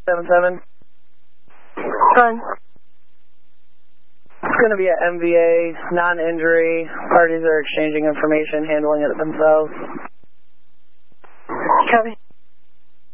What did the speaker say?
7-7. Fine. It's going to be an MVA, non-injury. Parties are exchanging information, handling it themselves. Copy.